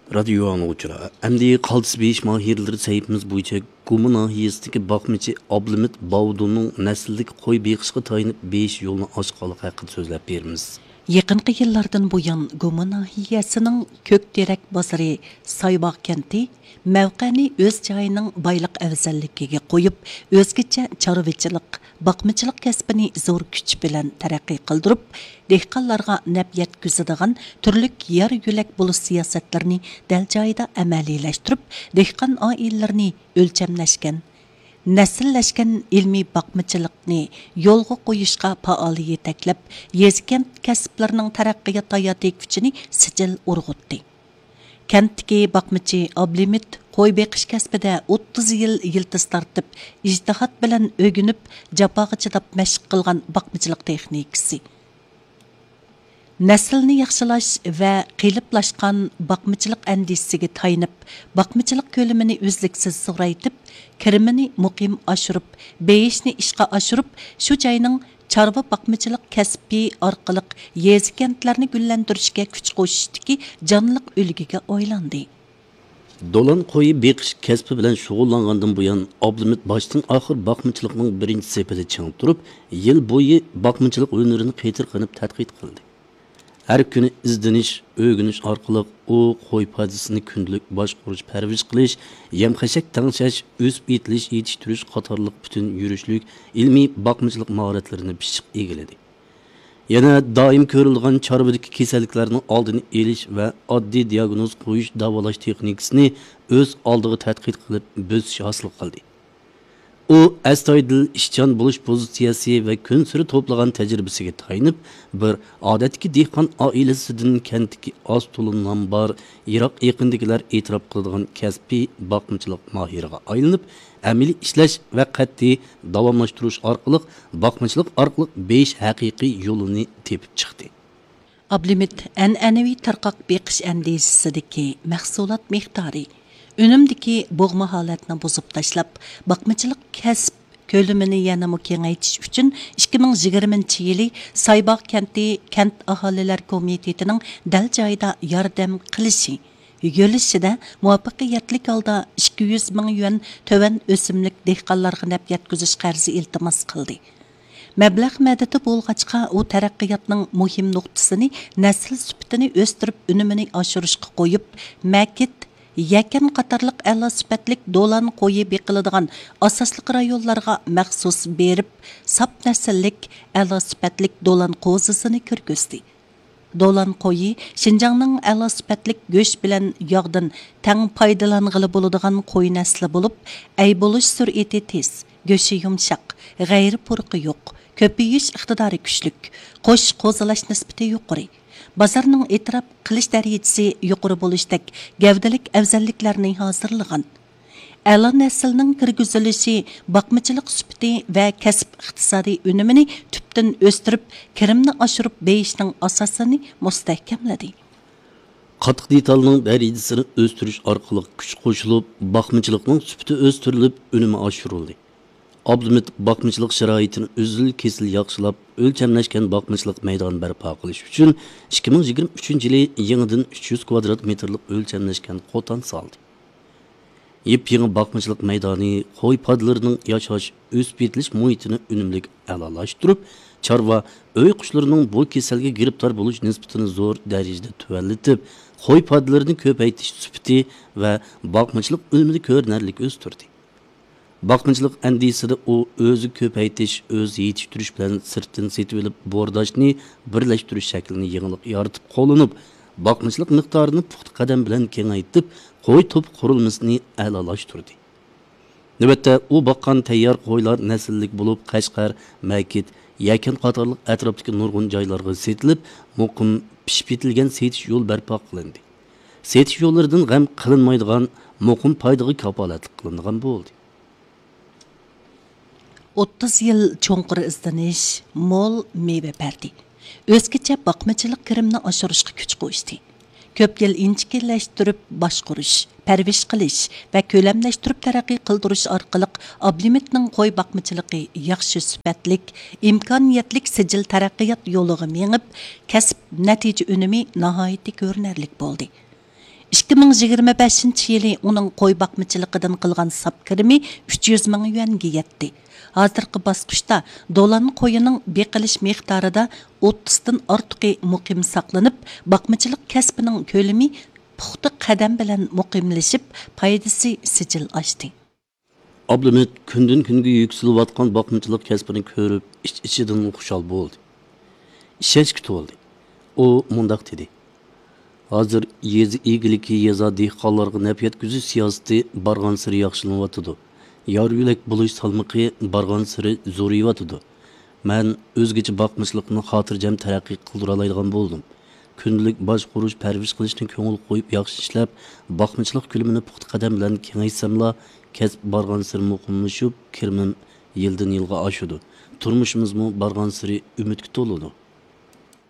Radio anlıqçılar. Əmdi Qaltis Beyiş mahirləri səhifimiz boyunca Qumu nahiyesindeki bakmıcı Ablimit Bavudunun nəsillik qoy beyiqişqı tayınıb beyiş yolunu açqalığı haqqında sözləb berimiz. Yaqinqi yillardan buyon Qumu nahiyəsinin Kökterek bazarı Saybaq kenti mavqeni öz joyining boyliq afzalligiga qo'yib, o'zgacha chorvachilik, boqmachilik kasbini zo'r kuch bilan taraqqiy qildirib, dehqonlarga naf yetkazadigan turli yer yo'lak bo'lish siyosatlarini dal joyida amaliylashtirib, dehqon oilalarni o'lchamlashgan nasillashgan ilmiy boqmachilikni yo'lga qo'yishga faol yetaklab, yezkent kasblarining taraqqiyot hayotiy kuchini sijil urg'utdi. Kentdagi boqmachi Ablimit qo'y beqish kasbida 30 yil yiltiz tortib, ijtihod bilan o'rganib, jafoga chidab mashq qilgan boqmachilik texnikasi. Naslni yaxshilash va qiyliplashgan boqmachilik andisiga tayinib, boqmachilik ko'lamini uzluksiz zo'raytib, kirimini muqim oshirib, beyishni ishqa oshirib, shu joyning chorva boqmachilik kasbi orqali yezkentlarni gullantirishga kuch qo'shishdiki jonliq ulgiga oylandi. Dolan qo'yi beqish kasbi bilan shug'ullangandan buyon Ablimit boshdan oxir boqmachilikning birinchi sepida chiqib turib, yil bo'yi boqmachilik hunarini qaytir qilib tadqiq qildi. Her kuni izdeniş, öğünüş orqali o qo'y podisini kundalik boshqarish, parvarish qilish, yem-xashak tangshash, o'sib yetilish, yetishtirish qatorliq butun yurishlik ilmiy boqmachilik mahoratlarini pishiq egiladi. Yana doim ko'rilgan chorvadagi kasalliklarning oldini olish va oddiy diagnoz qo'yish, davolash texnikasini o'z oldiga tadqiq qilib, bo'sish hosil qildi. O astoydil ishchan bo'lish pozitsiyasi va kun siri to'plagan tajribasiga tayinib, bir odatdagi dehqon oilasidan kentdagi oz to'lundan bor Iroq yaqindagilar e'tirof qiladigan kasbiy boqmachilik mohiriga aylanib, amaliy ishlash va qat'iy davomlashtirish orqali boqmachilik orqali besh haqiqiy yo'lini tepib chiqdi. Ablimit an'anaviy tarqoq beqish andizisidagi mahsulot miqdori Önümdeki boğma holatni buzib tashlab, boqmachilik kasb ko'lamini yanada kengaytirish uchun 2020-yili Saybaq kenti kent aholilar komitetining dal joyida yordam qilishi yo'lishida muvaffaqiyatli holda 200 ming yuan tovan o'simlik dehqonlarga naf yetkazish qarzi iltimos qildi. Mablag' madadi bo'lg'achqa u taraqqiyotning muhim nuqtasini nasl sifatini o'stirib, unumini oshirishga qo'yib, makit yakan qatorliq a'lo sifatlik dolan qo'yi beqiladigan asosliq rayonlarga maxsus berib, sap nasllik a'lo sifatlik dolan qo'zisini kirgizdi. Dolan qo'yi Şinjanning a'lo sifatlik go'sht bilan yog'dan tang foydalanғылы bo'ladigan qo'y nasli bo'lib, ay bo'lish sur'ati tez, go'shi yumshoq, g'ayri purqi yo'q, ko'payish iqtidori kuchlik, qo'sh qo'zalash nisbati yuqori. Bazarning e'tirof qilish darajasi yuqori bo'lishdek gavdalik afzalliklarni hozirlagan. A'lo naslning kirgizilishi boqmachilik sifati va kasb iqtisodiy unumini tubdan o'stirib, kirimni oshirib beyishning asosini mustahkamladi. Qattiq detalning darajasini o'stirish orqali kuch qo'shilib, boqmachilikning sifati o'stirilib, unumi oshirildi. Ablimit boqmachilik sharoitini uzil kesil yaxshilab, o'lchamlashgan boqmachilik maydoni barpo qilish uchun 2023-yili yangidan 300 kvadrat metrlik o'lchamlashgan qo'tan soldi. Yep-yangi boqmachilik maydoni qo'y podlarining yashash, o'sib yetilish muhitini unumli a'lolashtirib, chorva o'y qushlarining bu kasalga giribtor bo'lish nisbatini zo'r darajada tuvallatib, qo'y podlarini ko'paytirish sifati va boqmachilik unumini ko'rinarli o'stirdi. Boqmachilik andisida u o'zi ko'paytirish, o'z yetishtirish bilan sirtdan setib olib, bordashni birlashtirish shaklini yangilik yaratib qo'llanib, boqmachilik miqdorini puxta qadam bilan kengaytirib, qo'y to'p qurilmasini a'lolashtirdi. Navbatda u boqqan tayyor qo'ylar nasllik bo'lib, Qashqar, Makit, Yakan qatorliq atrofdagi nurg'un joylarga setilib, muqim pishib yetilgan setish yo'l barpo qilindi. Setish yo'llaridan g'am qilinmaydigan, muqim foydaga kafolatlik qilingan bo'ldi. 30 yil cho'nqir izdanish mo'l meva berdi. O'zgacha boqmachilik kirimni oshirishga kuch qo'shdi. Ko'p yil inchikillashtirib boshqarish, parvish qilish va ko'lamlashtirib taraqqiy qildirish orqali Ablimitning qo'y boqmachiligi yaxshi sifatlik, imkoniyatlik sijil taraqqiyot yo'liga mengib, kasb natija unumi nihoyatda ko'rinarli bo'ldi. 2025 yılı onun qo'y boqmachilig'idan qilgan sap kirimi 300 ming yuanga yetdi. Hozirgi bosqichda dolan qo'yining beqilish miqdorida 30 dan ortiqi muqim saqlanib, boqmachilik kasbining ko'lami puxta qadam bilan muqimlashib, foydasi sijil ochdi. Abdumit kundan kunga yukselayotgan boqmachilik kasbini ko'rib, ichidan xushal bo'ldi. Ishonch kutib u mundaq dedi. Hozir yezi egiliki yeza dehqonlarga naf yetkazish siyosati bargan siri yaxshilanyotidi. Yar yulak bo'lish salmaqi bargan siri zo'rayotidi. Men o'zgacha boqmachilikni xotirjam taraqqiy qildira oladigan bo'ldim. Kundalik boshqurish, parvish qilishni ko'ngil qo'yib yaxshi ishlab, boqmachilik ko'lamini puxta qadam bilan kengaytsamla, kasb bargan siri muqimlashib, kirmim yildan yilga oshadi. Turmushimizmi bargan siri umidga to'ladi.